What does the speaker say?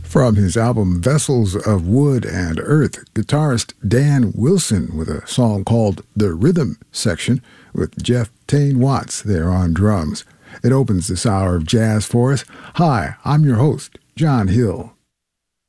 From his album Vessels of Wood and Earth, guitarist Dan Wilson with a song called The Rhythm Section with Jeff Tane Watts there on drums. It opens this hour of jazz for us. Hi, I'm your host, John Hill.